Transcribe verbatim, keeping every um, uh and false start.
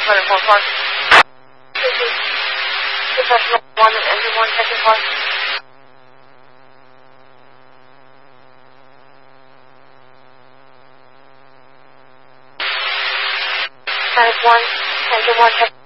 Letter four Park. Professional one and engine one, second Park. Medic one, engine one, second